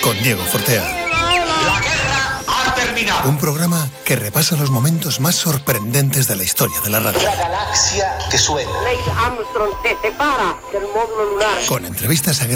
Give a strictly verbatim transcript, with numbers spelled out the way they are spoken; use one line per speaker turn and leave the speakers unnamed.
con Diego Fortea.
La guerra ha terminado.
Un programa que repasa los momentos más sorprendentes de la historia de la radio.
La galaxia que suena.
Neil Armstrong se separa del módulo lunar.
Con entrevistas a